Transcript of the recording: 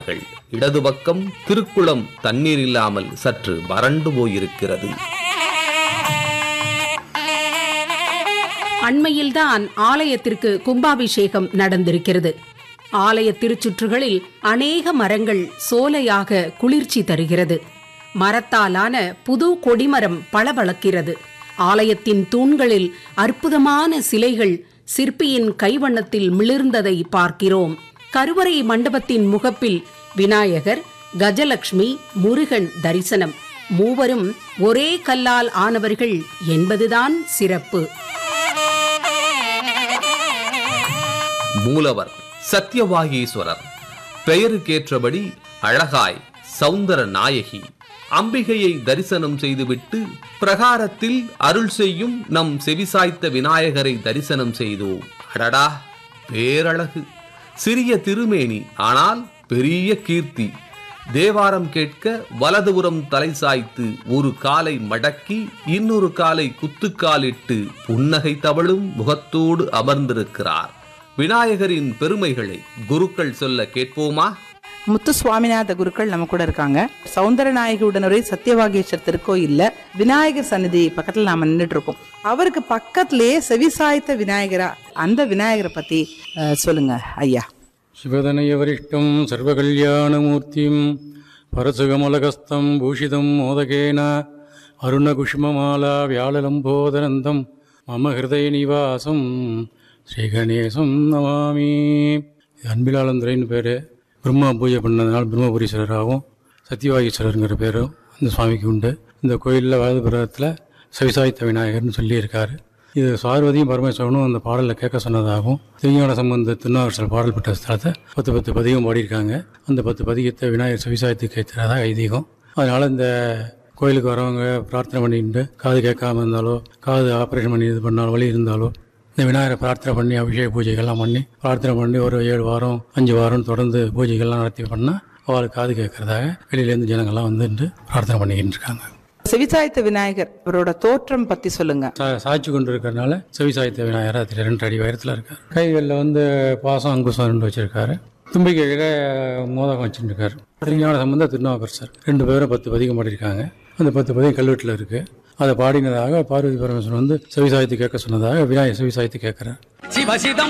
இடது பக்கம் திருக்குளம் தண்ணீர் இல்லாமல் சற்று வறண்டு போயிருக்கிறது. அண்மையில்தான் ஆலயத்திற்கு கும்பாபிஷேகம் நடந்திருக்கிறது. ஆலய திருச்சுற்றுகளில் அநேக மரங்கள் சோலையாக குளிர்ச்சி தருகிறது. மரத்தாலான புது கொடிமரம் பளபளக்கிறது. ஆலயத்தின் தூண்களில் அற்புதமான சிலைகள் சிற்பியின் கைவண்ணத்தில் மிளிர்ந்ததை பார்க்கிறோம். கருவறை மண்டபத்தின் முகப்பில் விநாயகர், கஜலட்சுமி, முருகன் தரிசனம். மூவரும் ஒரே கல்லால் ஆனவர்கள் என்பதுதான் சிறப்பு. மூலவர் சத்யவாகீஸ்வரர். பெயருக்கேற்றபடி அழகாய் சௌந்தர நாயகி அம்பிகையை தரிசனம் செய்துவிட்டு பிரகாரத்தில் அருள் செய்யும் நம் செவிசாய்த்த விநாயகரை தரிசனம் செய்தோம். அடடா, பேரழகு! சிறிய திருமேனி, ஆனால் பெரிய கீர்த்தி. தேவாரம் கேட்க வலதுபுறம் தலை சாய்த்து ஒரு காலை மடக்கி இன்னொரு காலை குத்துக்காலிட்டு புன்னகை தவழும் முகத்தோடு அமர்ந்திருக்கிறார். விநாயகரின் பெருமைகளை குருக்கள் சொல்ல கேட்போமா? முத்து சுவாமிநாத குருக்கள் நம்ம கூட இருக்காங்க. சௌந்தரநாயகி உடனுரை சத்யவாகீஸ்வர் திருக்கோயில்ல விநாயகர் சந்நிதி பக்கத்துல நாம நின்றுட்டு இருக்கோம். அவருக்கு பக்கத்திலேயே செவிசாய்த்த விநாயகரா, அந்த விநாயகரை பத்தி சொல்லுங்க ஐயா. சிவதனயவரிஷ்டம் சர்வகல்யாணமூர்த்திம் பரசுகமலகஸ்தம் பூஷிதம் மோதகேன அருணகுஷ்மமாலா வியாழலம்போதனந்தம் மம ஹிருதய நிவாசம் ஸ்ரீகணேசம் நமாமி. அன்பிலாளந்துரைன்னு பேர். பிரம்மா பூஜை பண்ணதுனால பிரம்மபுரீஸ்வரராகவும் சத்யவாகீஸ்வரருங்கிற பேரும் இந்த சுவாமிக்கு உண்டு. இந்த கோயிலில் வலதுபுறத்தில் செவிசாய்த்த விநாயகர்னு சொல்லியிருக்காரு. இது பார்வதியும் பரமேஸ்வரனும் அந்த பாடலில் கேட்க சொன்னதாகவும், திருஞான சம்பந்த திருநாவுக்கரசர் பாடல் பெற்ற ஸ்தலத்தை 10 பதிகம் பாடியிருக்காங்க. அந்த 10 பதிகத்தை விநாயகர் செவிசாய்த்து கேட்கிறதா ஐதீகம். அதனால் இந்த கோயிலுக்கு வரவங்க பிரார்த்தனை பண்ணிட்டு காது கேட்காம இருந்தாலோ, காது ஆப்ரேஷன் பண்ணி இது பண்ணாலும், வலி இருந்தாலோ, இந்த விநாயகரை பிரார்த்தனை பண்ணி அபிஷேக பூஜைகள்லாம் பண்ணி பிரார்த்தனை பண்ணி ஒரு 7 வாரம் 5 வாரம் தொடர்ந்து பூஜைகள்லாம் நடத்தி பண்ணால் அவளுக்கு காது கேட்கறதாக வெளியிலேருந்து ஜனங்கள்லாம் வந்து பிரார்த்தனை பண்ணிக்கிட்டு இருக்காங்க. செவிசாய்த்த விநாயகர் அவரோட தோற்றம் பத்தி சொல்லுங்க. சாட்சி கொண்டு இருக்கிறதுனால செவிசாய்த்த விநாயகர் 2 அடி உயரத்தில் இருக்கார். கைகளில் பாசம் அங்குசம் 2 வச்சிருக்காரு. தும்பிக்கையில் மோதகம் வச்சுருக்காரு. திருஞான சம்பந்த திருநாவுக்கரசர் 2 பேரும் 10 பதிகம் பாடியிருக்காங்க. அந்த 10 பதிகம் கல்வெட்டில் இருக்குது. அதை பாடினதாக பார்வதி பரமேஸ்வரன் செவிசாய்த்து கேட்க சொன்னதாக விநாயகர் செவிசாய்த்து கேட்கிறார்.